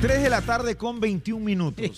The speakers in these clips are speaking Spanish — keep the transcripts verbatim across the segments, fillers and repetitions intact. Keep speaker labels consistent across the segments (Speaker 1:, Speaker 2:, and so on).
Speaker 1: tres de la tarde con veintiún minutos.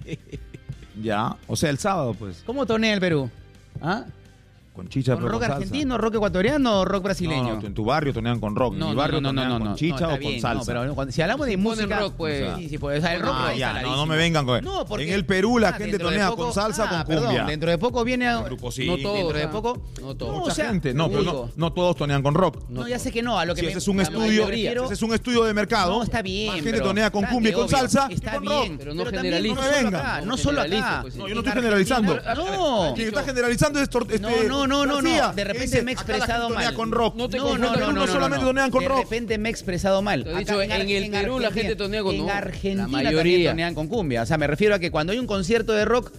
Speaker 1: Ya, o sea, el sábado, pues.
Speaker 2: ¿Cómo tonea el Perú? ¿Ah?
Speaker 1: Con chicha,
Speaker 2: ¿Con
Speaker 1: pero
Speaker 2: rock
Speaker 1: con salsa.
Speaker 2: argentino, rock ecuatoriano o rock brasileño?
Speaker 1: No, no, en tu barrio tonean con rock.
Speaker 2: No,
Speaker 1: en mi
Speaker 2: no,
Speaker 1: barrio
Speaker 2: no, no,
Speaker 1: tonean
Speaker 2: no,
Speaker 1: con
Speaker 2: no,
Speaker 1: chicha
Speaker 2: no,
Speaker 1: o
Speaker 2: está
Speaker 1: con
Speaker 2: bien,
Speaker 1: salsa.
Speaker 2: No, pero cuando, si hablamos de
Speaker 3: Ponen
Speaker 2: música...
Speaker 3: rock, pues.
Speaker 2: Sí, sí, pues, o sea, el rock
Speaker 1: Ah,
Speaker 2: está
Speaker 1: ya, no,
Speaker 2: saladísimo.
Speaker 1: no me vengan con...
Speaker 2: No, porque,
Speaker 1: en el Perú la
Speaker 2: ah,
Speaker 1: gente
Speaker 2: dentro de
Speaker 1: tonea
Speaker 2: poco-
Speaker 1: con salsa,
Speaker 2: ah,
Speaker 1: con cumbia.
Speaker 2: Perdón, dentro de poco viene... A,
Speaker 1: El grupo sí.
Speaker 3: No todo.
Speaker 2: dentro de
Speaker 3: Ajá.
Speaker 2: poco...
Speaker 3: No todo.
Speaker 2: No,
Speaker 1: Mucha
Speaker 2: o sea,
Speaker 1: gente. No, pero no,
Speaker 2: digo,
Speaker 1: no todos tonean con rock.
Speaker 2: no, ya sé que no, a lo que
Speaker 1: Si
Speaker 2: me...
Speaker 1: ese es un
Speaker 2: a lo que
Speaker 1: estudio,
Speaker 2: me refiero-
Speaker 1: ese es un estudio de mercado.
Speaker 2: No, está bien,
Speaker 1: Más gente
Speaker 2: pero-
Speaker 1: tonea con
Speaker 2: grande,
Speaker 1: cumbia y con
Speaker 2: obvio.
Speaker 1: salsa que
Speaker 2: Está
Speaker 1: con rock.
Speaker 2: bien,
Speaker 3: Pero no
Speaker 2: también
Speaker 3: generaliza.
Speaker 2: no
Speaker 1: No me
Speaker 2: solo
Speaker 1: vengan.
Speaker 2: acá,
Speaker 3: No
Speaker 2: no solo
Speaker 3: generaliza,
Speaker 2: acá.
Speaker 3: pues,
Speaker 1: No,
Speaker 3: sí.
Speaker 1: yo no
Speaker 2: En
Speaker 1: estoy generalizando.
Speaker 2: Argentina- No.
Speaker 1: Quien está generalizando es tor- este,
Speaker 2: No, no, no, no,
Speaker 1: García,
Speaker 2: no. De
Speaker 1: que
Speaker 2: repente
Speaker 1: dice,
Speaker 2: me he
Speaker 1: acá la gente
Speaker 2: expresado
Speaker 1: tonea
Speaker 2: mal.
Speaker 1: con rock.
Speaker 3: No te
Speaker 2: No,
Speaker 3: confundas,
Speaker 2: no, no,
Speaker 3: algunos
Speaker 2: no,
Speaker 1: solamente
Speaker 2: no.
Speaker 1: tonean con
Speaker 2: De
Speaker 1: rock.
Speaker 2: repente me he expresado mal.
Speaker 3: Te he dicho, en el Perú la gente tonea con-
Speaker 2: En
Speaker 3: no,
Speaker 2: Argentina
Speaker 3: la mayoría.
Speaker 2: también tonean con cumbia. O sea, me refiero a que cuando hay un concierto de rock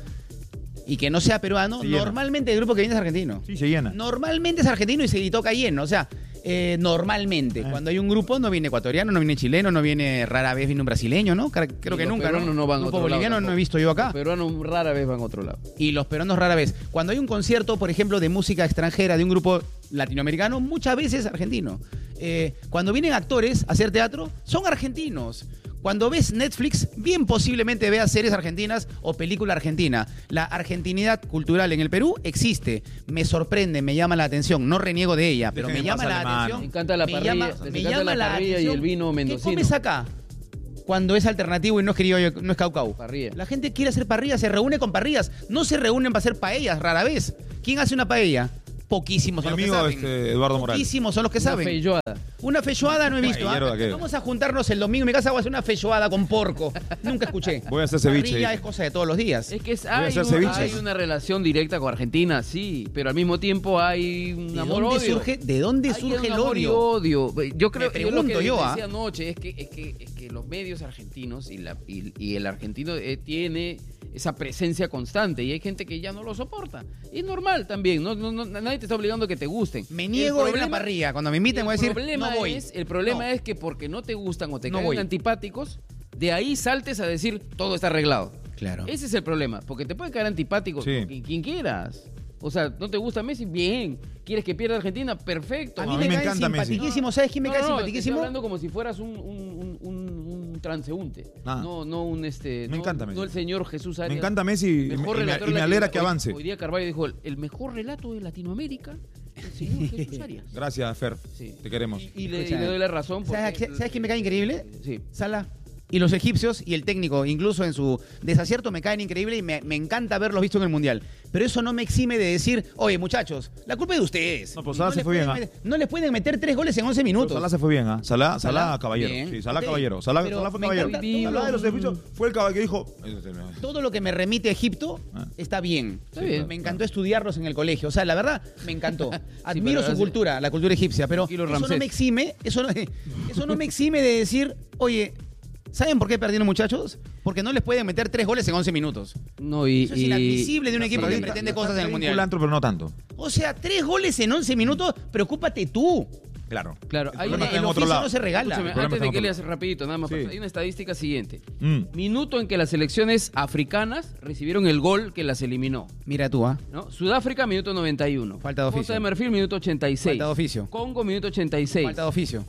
Speaker 2: y que no sea peruano,
Speaker 1: Se llena.
Speaker 2: normalmente el grupo que viene es argentino.
Speaker 1: Sí, se llena.
Speaker 2: Normalmente es argentino y se toca lleno. O sea, eh, normalmente,
Speaker 1: Eh.
Speaker 2: cuando hay un grupo, no viene ecuatoriano, no viene chileno, no viene rara vez viene un brasileño, ¿no? Creo
Speaker 3: Y
Speaker 2: que
Speaker 3: los
Speaker 2: nunca, ¿no?
Speaker 3: peruanos no van a
Speaker 2: grupo
Speaker 3: otro lado
Speaker 2: boliviano no
Speaker 3: tampoco.
Speaker 2: he visto yo acá.
Speaker 3: Los peruanos rara vez van a otro lado.
Speaker 2: Y los peruanos rara vez. Cuando hay un concierto, por ejemplo, de música extranjera de un grupo latinoamericano, muchas veces argentino. Eh, cuando vienen actores a hacer teatro, son argentinos. Cuando ves Netflix, bien posiblemente veas series argentinas o película argentina. La argentinidad cultural en el Perú existe. Me sorprende, me llama la atención. No reniego de ella, pero
Speaker 1: Dejen
Speaker 2: me
Speaker 1: en
Speaker 2: llama
Speaker 1: paz
Speaker 2: la
Speaker 1: al hermano.
Speaker 2: atención.
Speaker 3: Me encanta la
Speaker 2: me
Speaker 3: parrilla,
Speaker 2: llama,
Speaker 3: les
Speaker 2: me
Speaker 3: encanta
Speaker 2: llama
Speaker 3: la
Speaker 2: la
Speaker 3: parrilla y
Speaker 2: atención.
Speaker 3: el vino mendocino.
Speaker 2: ¿Qué comes acá? Cuando es alternativo y no es criollo, no es caucau.
Speaker 3: Parrilla.
Speaker 2: La gente quiere hacer parrillas, se reúne con parrillas. No se reúnen para hacer paellas, rara vez. ¿Quién hace una paella? Poquísimos
Speaker 1: Mi
Speaker 2: son los que
Speaker 1: amigo
Speaker 2: saben.
Speaker 1: este, Eduardo Morales.
Speaker 2: Poquísimos son los que
Speaker 3: Una
Speaker 2: saben.
Speaker 3: feijoada.
Speaker 2: Una feijoada no he visto.
Speaker 1: Paellero
Speaker 2: ¿ah?
Speaker 1: de aquel.
Speaker 2: Vamos a juntarnos el domingo en mi casa, voy a hacer una feijoada con porco. Nunca escuché.
Speaker 1: Voy a hacer ceviche.
Speaker 2: Parrilla es cosa de todos los días.
Speaker 3: Es que es-
Speaker 1: a
Speaker 3: hay,
Speaker 1: hacer
Speaker 3: un-
Speaker 1: ceviches.
Speaker 3: hay una relación directa con Argentina, sí, pero al mismo tiempo hay un
Speaker 2: ¿De
Speaker 3: amor
Speaker 2: dónde
Speaker 3: odio.
Speaker 2: surge, ¿de dónde
Speaker 3: Hay
Speaker 2: surge
Speaker 3: un
Speaker 2: el
Speaker 3: amor y
Speaker 2: odio?
Speaker 3: odio. Yo creo
Speaker 2: Me
Speaker 3: que yo lo que
Speaker 2: pregunto yo, ¿ah?
Speaker 3: decía anoche es que, es que, es que los medios argentinos y, la, y, y el argentino eh, tiene esa presencia constante y hay gente que ya no lo soporta. Y es normal también, no, no, no- nadie te está obligando a que te gusten.
Speaker 2: Me niego a ir a la
Speaker 3: El
Speaker 2: parrilla. Cuando me inviten voy a
Speaker 3: el
Speaker 2: decir,
Speaker 3: problema
Speaker 2: no voy.
Speaker 3: Es, el problema
Speaker 2: No.
Speaker 3: es que porque no te gustan o te
Speaker 2: No
Speaker 3: caen
Speaker 2: voy.
Speaker 3: antipáticos, de ahí saltes a decir todo está arreglado.
Speaker 2: Claro.
Speaker 3: Ese es el problema, porque te pueden caer antipáticos
Speaker 1: Sí.
Speaker 3: quien, quien quieras. O sea, ¿no te gusta Messi? Bien. ¿Quieres que pierda Argentina? Perfecto.
Speaker 2: A mí
Speaker 1: No,
Speaker 2: me, cae
Speaker 1: encanta Messi.
Speaker 2: simpatiquísimo. ¿Sabes quién me
Speaker 3: No,
Speaker 2: cae
Speaker 3: no, te estoy
Speaker 2: simpatiquísimo?
Speaker 3: hablando como si fueras un, un, un, un- un transeúnte.
Speaker 1: Ah.
Speaker 3: No, no un este.
Speaker 1: Me
Speaker 3: no,
Speaker 1: encanta Messi.
Speaker 3: No el señor Jesús Arias.
Speaker 1: Me encanta Messi y, me-
Speaker 3: Mejor
Speaker 1: y me,
Speaker 3: relator
Speaker 1: y me
Speaker 3: latino-
Speaker 1: alegra que
Speaker 3: hoy-
Speaker 1: avance.
Speaker 3: Hoy día Carvalho dijo: el, el mejor relato de Latinoamérica, el señor Jesús Arias.
Speaker 1: Gracias, Fer.
Speaker 3: Sí.
Speaker 1: Te queremos.
Speaker 3: Y le, y
Speaker 2: Escucha,
Speaker 3: le doy la razón.
Speaker 2: ¿Sabes,
Speaker 3: porque-
Speaker 2: ¿Sabes quién me cae increíble?
Speaker 3: Sí.
Speaker 2: Salah. Y los egipcios y el técnico, incluso en su desacierto, me caen increíble y me, me encanta verlos visto en el Mundial. Pero eso no me exime de decir, oye, muchachos, la culpa es de ustedes.
Speaker 1: No, pues
Speaker 2: Y
Speaker 1: Salah se
Speaker 2: les
Speaker 1: fue
Speaker 2: pueden
Speaker 1: bien, ¿ah?
Speaker 2: meter- No les pueden meter tres goles en once minutos.
Speaker 1: Salah se fue bien, ¿ah? Salah, Salah,
Speaker 2: Salah,
Speaker 1: caballero.
Speaker 2: bien.
Speaker 1: Sí, Salah
Speaker 2: Ok.
Speaker 1: caballero. Salah,
Speaker 2: Pero
Speaker 1: Salah fue
Speaker 2: me
Speaker 1: caballero.
Speaker 2: encanta
Speaker 3: todo
Speaker 1: Salah de los
Speaker 3: lo-
Speaker 1: egipcios fue el caballero que dijo.
Speaker 2: Todo lo que me remite a Egipto
Speaker 1: Ah.
Speaker 2: está bien.
Speaker 3: Está bien.
Speaker 2: Me encantó estudiarlos en el colegio. O sea, la verdad, me encantó. Admiro
Speaker 3: pero
Speaker 2: su
Speaker 3: hace-
Speaker 2: cultura, la cultura egipcia. Pero
Speaker 3: Tranquilo,
Speaker 2: eso no
Speaker 3: Ramsés.
Speaker 2: me exime, eso no, eso no me exime de decir, oye, ¿saben por qué perdieron, muchachos? Porque no les pueden meter tres goles en once minutos.
Speaker 3: No, y,
Speaker 2: Eso es
Speaker 3: y-
Speaker 2: inadmisible de un equipo que
Speaker 3: Sí.
Speaker 2: pretende cosas en el
Speaker 1: Un
Speaker 2: Mundial.
Speaker 1: culantro, pero no tanto.
Speaker 2: O sea, tres goles en once minutos, preocúpate tú.
Speaker 1: Claro.
Speaker 3: Claro,
Speaker 1: El
Speaker 3: hay
Speaker 1: problema
Speaker 3: una-
Speaker 1: está
Speaker 2: El
Speaker 1: en otro
Speaker 2: oficio
Speaker 1: lado.
Speaker 2: no se regala.
Speaker 3: Escúchame,
Speaker 1: El problema
Speaker 3: antes de
Speaker 1: está
Speaker 3: que
Speaker 1: en
Speaker 3: le
Speaker 1: otro
Speaker 3: hace rapidito, nada más.
Speaker 1: Sí.
Speaker 3: Hay una estadística siguiente.
Speaker 1: Mm.
Speaker 3: Minuto en que las selecciones africanas recibieron el gol que las eliminó.
Speaker 2: Mira tú, ¿ah?
Speaker 3: ¿No? Sudáfrica, minuto noventa y uno.
Speaker 2: Falta de oficio.
Speaker 3: Costa de Marfil, minuto ochenta y seis.
Speaker 2: Falta de oficio.
Speaker 3: Congo, minuto ochenta y seis.
Speaker 2: Falta de oficio.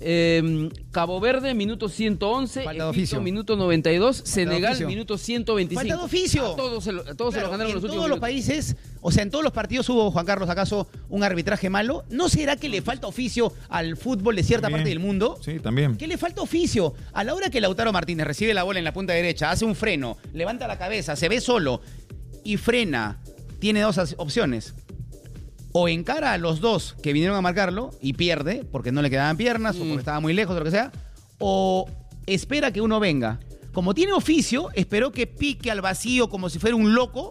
Speaker 3: Eh, Cabo Verde, minuto ciento once.
Speaker 2: Falta de
Speaker 3: Egipto,
Speaker 2: oficio.
Speaker 3: minuto noventa y dos.
Speaker 2: de
Speaker 3: Senegal,
Speaker 2: oficio.
Speaker 3: minuto ciento veinticinco.
Speaker 2: Falta de oficio.
Speaker 3: A todos se lo, a todos se
Speaker 2: Claro,
Speaker 3: lo ganaron
Speaker 2: y en
Speaker 3: los últimos
Speaker 2: todos los
Speaker 3: minutos.
Speaker 2: países, o sea, en todos los partidos hubo, Juan Carlos, ¿acaso un arbitraje malo? ¿No será que le falta oficio al fútbol de cierta
Speaker 1: También.
Speaker 2: parte del mundo?
Speaker 1: Sí, también.
Speaker 2: ¿Qué le falta oficio? A la hora que Lautaro Martínez recibe la bola en la punta derecha, hace un freno, levanta la cabeza, se ve solo y frena, tiene dos as- opciones. O encara a los dos que vinieron a marcarlo y pierde, porque no le quedaban piernas o
Speaker 3: Mm.
Speaker 2: porque estaba muy lejos o lo que sea, o espera que uno venga. Como tiene oficio, esperó que pique al vacío como si fuera un loco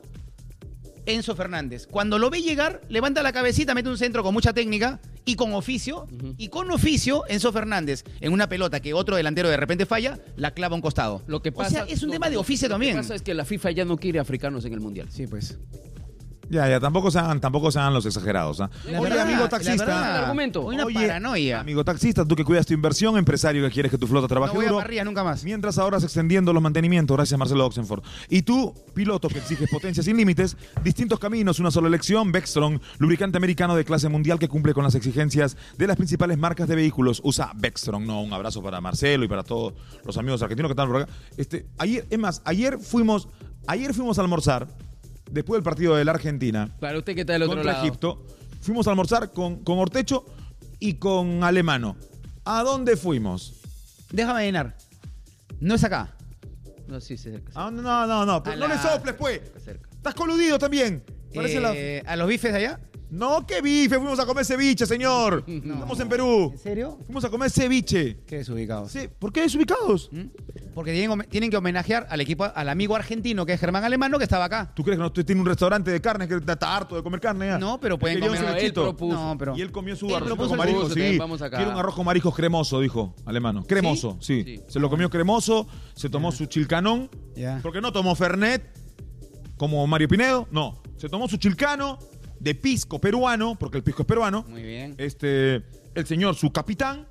Speaker 2: Enzo Fernández. Cuando lo ve llegar, levanta la cabecita, mete un centro con mucha técnica y con oficio.
Speaker 3: Ujú.
Speaker 2: Y con oficio, Enzo Fernández, en una pelota que otro delantero de repente falla, la clava a un costado.
Speaker 3: Lo que
Speaker 2: O
Speaker 3: pasa,
Speaker 2: sea, es un
Speaker 3: no,
Speaker 2: tema de
Speaker 3: lo-
Speaker 2: oficio
Speaker 3: lo
Speaker 2: también.
Speaker 3: Lo que pasa es que la FIFA ya no quiere africanos en el Mundial.
Speaker 2: Sí, pues.
Speaker 1: Ya, ya, tampoco sean, tampoco sean los exagerados. ¿Ah?
Speaker 2: La
Speaker 1: Oye,
Speaker 2: verdad,
Speaker 1: amigo
Speaker 2: la
Speaker 1: taxista.
Speaker 2: verdad,
Speaker 3: el argumento.
Speaker 2: Una
Speaker 1: Oye,
Speaker 2: paranoia.
Speaker 1: Amigo taxista, tú que cuidas tu inversión, empresario que quieres que tu flota
Speaker 2: No
Speaker 1: trabaje
Speaker 2: voy a
Speaker 1: duro.
Speaker 2: parrillas nunca más.
Speaker 1: Mientras ahora se extendiendo los mantenimientos, gracias a Marcelo Oxenford. Y tú, piloto que exiges potencia sin límites, distintos caminos, una sola elección, Vectron, lubricante americano de clase mundial que cumple con las exigencias de las principales marcas de vehículos. Usa Vectron, no, un abrazo para Marcelo y para todos los amigos argentinos que están por acá. Este, ayer, es más, ayer fuimos, ayer fuimos a almorzar, después del partido de la Argentina,
Speaker 3: Para usted que está del otro
Speaker 1: contra
Speaker 3: lado.
Speaker 1: Egipto, fuimos a almorzar con, con Ortecho y con Alemano. ¿A dónde fuimos?
Speaker 2: Déjame llenar. No es acá.
Speaker 3: No, sí, se acerca.
Speaker 1: Ah, no, no, no, no, pero
Speaker 2: A
Speaker 1: no
Speaker 2: la-
Speaker 1: le soples, pues.
Speaker 3: cerca, cerca.
Speaker 1: Estás coludido también. Parece la...
Speaker 2: Eh, ¿A los bifes de allá?
Speaker 1: No, qué bife, fuimos a comer ceviche, señor. Estamos en Perú.
Speaker 2: ¿En serio?
Speaker 1: Fuimos a comer ceviche.
Speaker 2: Qué desubicados.
Speaker 1: Sí, ¿por qué desubicados?
Speaker 2: ¿Mm? Porque tienen, tienen que homenajear al equipo, al amigo argentino que es Germán Alemano, que estaba acá.
Speaker 1: ¿Tú crees que no tiene un restaurante de carne que está harto de comer carne ya?
Speaker 2: No, pero pueden
Speaker 1: Quería un
Speaker 2: comer-
Speaker 3: Él
Speaker 1: cevechito.
Speaker 3: propuso.
Speaker 2: No, pero...
Speaker 1: Y él comió su
Speaker 2: Él
Speaker 1: arroz
Speaker 2: propuso
Speaker 1: con
Speaker 2: el
Speaker 1: mariscos,
Speaker 3: propuso,
Speaker 1: sí.
Speaker 3: que vamos acá.
Speaker 1: Quiero un arroz con mariscos cremoso, dijo alemano. Cremoso, sí.
Speaker 3: Sí.
Speaker 1: Se lo comió cremoso, se tomó su chilcanón,
Speaker 2: Ya.
Speaker 1: porque no tomó Fernet, como Mario Pinedo, no. Se tomó su chilcano de pisco peruano, porque el pisco es peruano.
Speaker 2: Muy bien.
Speaker 1: Este, el señor, su capitán,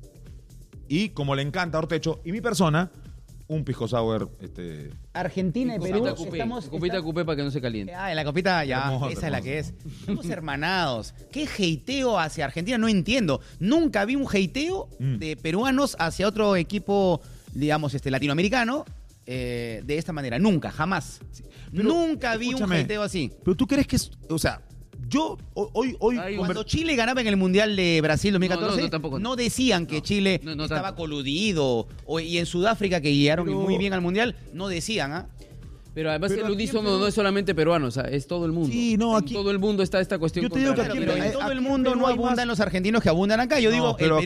Speaker 1: y como le encanta a Ortecho, y mi persona, un pisco sour, este...
Speaker 2: Argentina y Perú
Speaker 3: Copita cupé.
Speaker 2: estamos...
Speaker 3: Copita
Speaker 2: está-
Speaker 3: cupé para que no se caliente.
Speaker 2: Ah, en la copita ya,
Speaker 1: Hermoso,
Speaker 2: esa es la
Speaker 1: hermoso.
Speaker 2: que es. Somos hermanados. ¿Qué heiteo hacia Argentina? No entiendo. Nunca vi un heiteo
Speaker 1: Mm.
Speaker 2: de peruanos hacia otro equipo, digamos, este latinoamericano, eh, de esta manera. Nunca, jamás.
Speaker 1: Pero,
Speaker 2: Nunca vi un
Speaker 1: escúchame,
Speaker 2: heiteo así.
Speaker 1: Pero tú crees que es, o sea, yo ho- hoy, hoy,
Speaker 3: Ay,
Speaker 1: conver-
Speaker 2: Cuando Chile ganaba en el Mundial de Brasil dos mil catorce,
Speaker 3: No,
Speaker 2: no,
Speaker 3: no, tampoco, no.
Speaker 2: decían que Chile
Speaker 3: no, no
Speaker 2: estaba
Speaker 3: tanto.
Speaker 2: coludido. O- y en Sudáfrica, que llegaron
Speaker 1: Pero-
Speaker 2: muy bien al Mundial, no decían, ¿ah?
Speaker 3: Pero además
Speaker 1: Pero
Speaker 3: el
Speaker 1: aquí en
Speaker 3: unísono
Speaker 1: Perú-
Speaker 3: no es solamente peruano, o sea, es todo el mundo.
Speaker 1: Sí, no,
Speaker 3: En
Speaker 1: aquí-
Speaker 3: todo el mundo está esta cuestión.
Speaker 1: Yo te digo que
Speaker 3: contra
Speaker 1: aquí
Speaker 3: la
Speaker 1: en
Speaker 2: Pero
Speaker 1: Perú-
Speaker 2: en todo
Speaker 1: aquí
Speaker 2: el
Speaker 1: en
Speaker 2: mundo
Speaker 1: Perú
Speaker 2: no
Speaker 1: hay más-
Speaker 2: abundan los argentinos que abundan acá. Yo
Speaker 1: No,
Speaker 2: digo,
Speaker 1: pero
Speaker 2: el